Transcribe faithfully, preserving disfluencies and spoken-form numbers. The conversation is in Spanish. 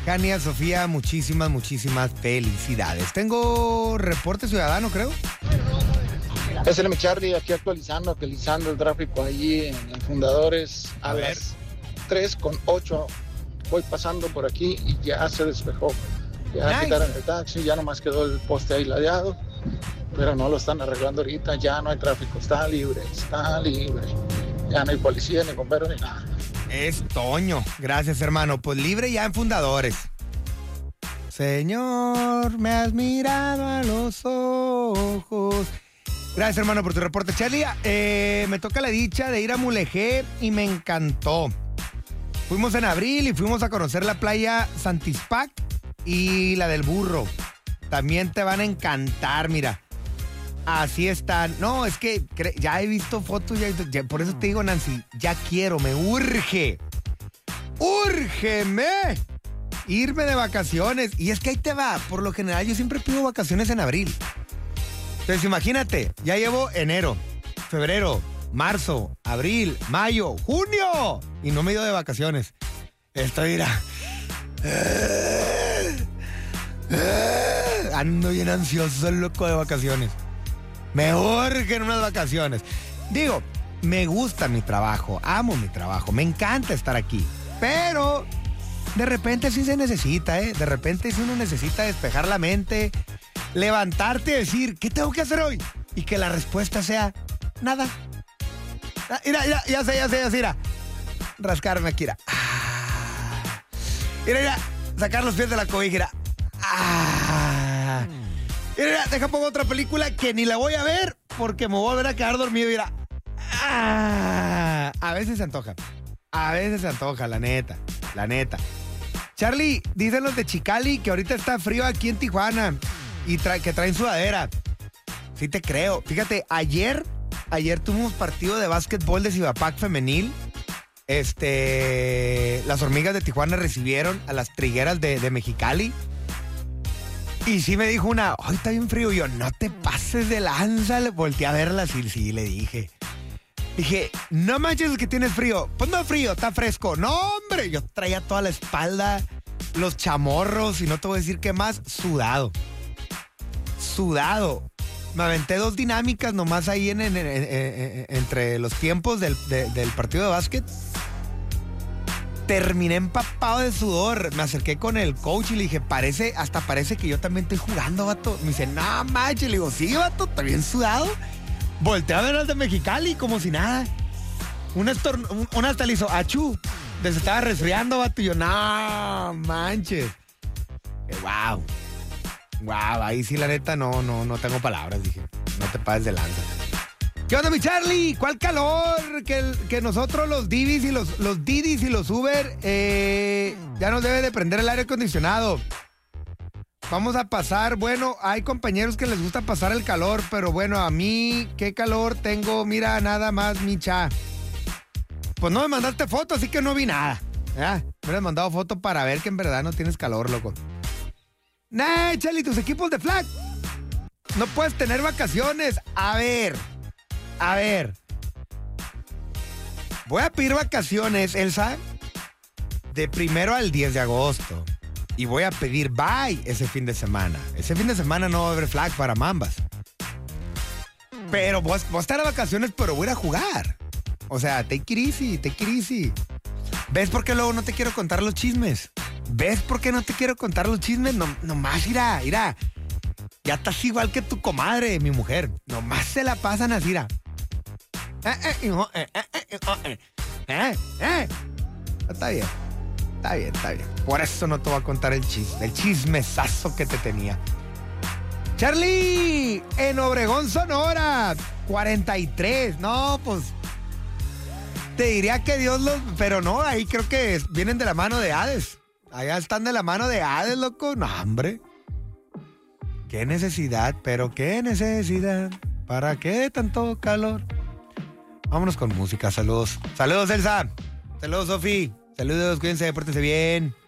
Jania, Sofía, muchísimas, muchísimas felicidades. Tengo reporte ciudadano, creo. Es el mi Charlie, aquí actualizando, actualizando el tráfico allí en, en Fundadores a, a las tres con ocho. Voy pasando por aquí y ya se despejó. Ya nice. Quitaron el taxi, ya nomás quedó el poste ahí ladeado, pero no lo están arreglando ahorita, ya no hay tráfico, está libre, está libre. Ya no hay policía, ni bomberos, ni nada. Es Toño, gracias hermano, pues libre ya en Fundadores. Señor, me has mirado a los ojos. Gracias hermano por tu reporte, Charlie. Eh, me toca la dicha de ir a Mulegé y me encantó. Fuimos en abril y fuimos a conocer la playa Santispac y la del Burro. También te van a encantar, mira. Así están. No, es que cre- ya he visto fotos, ya, ya, por eso te digo, Nancy, ya quiero, me urge. ¡Úrgeme! Irme de vacaciones. Y es que ahí te va. Por lo general, yo siempre pido vacaciones en abril. Entonces, imagínate, ya llevo enero, febrero, marzo, abril, mayo, junio. Y no me he ido de vacaciones. Estoy, mira. Ando bien ansioso, loco de vacaciones. Me urgen unas vacaciones. Digo, me gusta mi trabajo, amo mi trabajo, me encanta estar aquí. Pero de repente sí se necesita, ¿eh? De repente sí uno necesita despejar la mente, levantarte y decir, ¿qué tengo que hacer hoy? Y que la respuesta sea, nada. Ah, mira, mira, ya sé, ya sé, ya sé, mira. Rascarme aquí, mira. Ah. Mira, mira, sacar los pies de la cobija, mira. Ah. Mira, mira, deja pongo otra película que ni la voy a ver porque me voy a volver a quedar dormido, mira. Ah. A veces se antoja. A veces se antoja, la neta, la neta. Charlie, dicen los de Chicali que ahorita está frío aquí en Tijuana y tra- que traen sudadera. Sí te creo. Fíjate, ayer, ayer tuvimos partido de básquetbol de Cibapac femenil. Este, las hormigas de Tijuana recibieron a las trigueras de, de Mexicali. Y sí me dijo una, ay, está bien frío. Y yo, no te pases de lanza. Le volteé a verla, sí, sí, le dije. Dije, no manches que tienes frío. Pues no frío, está fresco. No, hombre, yo traía toda la espalda, los chamorros y no te voy a decir qué más, sudado. Sudado. Me aventé dos dinámicas nomás ahí en, en, en, en, en entre los tiempos del, de, del partido de básquet. Terminé empapado de sudor. Me acerqué con el coach y le dije, parece, hasta parece que yo también estoy jugando, vato. Me dice, no manches. Le digo, sí, vato, está bien sudado. Volteé a ver al de Mexicali como si nada. Un, estorn- un, un hasta le hizo, achú. Se estaba resfriando, vato. Y yo, no manches. Eh, wow. Wow, ahí sí la neta no, no, no tengo palabras, dije. No te pases de lanza. ¿Qué onda, mi Charlie? ¿Cuál calor? Que, el, que nosotros los Divis y los, los Didis y los Uber eh, ya nos debe de prender el aire acondicionado. Vamos a pasar, bueno, hay compañeros que les gusta pasar el calor, pero bueno, a mí, ¿qué calor tengo? Mira, nada más, micha. Pues no me mandaste foto, así que no vi nada. ¿Ya? Me hubieras mandado foto para ver que en verdad no tienes calor, loco. Nah, Charlie, tus equipos de flag. No puedes tener vacaciones. A ver, a ver. Voy a pedir vacaciones, Elsa, de primero al diez de agosto. Y voy a pedir bye ese fin de semana. Ese fin de semana no va a haber flag para Mambas. Pero voy a, voy a estar de vacaciones, pero voy a ir a jugar. O sea, take it easy, take it easy. ¿Ves por qué luego no te quiero contar los chismes? ¿Ves por qué no te quiero contar los chismes? No, nomás, irá, irá. Ya estás igual que tu comadre, mi mujer. Nomás se la pasan así, irá. Eh, eh, eh, eh, eh, eh, eh, eh. Está bien. Está bien, está bien. Por eso no te voy a contar el chisme, el chismesazo que te tenía. Charlie, en Obregón, Sonora, cuarenta y tres. No, pues, te diría que Dios los... Pero no, ahí creo que vienen de la mano de Hades. Allá están de la mano de Hades, loco. No, hombre. Qué necesidad, pero qué necesidad. ¿Para qué tanto calor? Vámonos con música, saludos. Saludos, Elsa. Saludos, Sofi. Saludos, cuídense, pórtense bien.